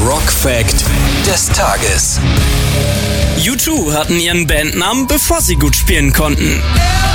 Rock Fact des Tages. U2 hatten ihren Bandnamen, bevor sie gut spielen konnten.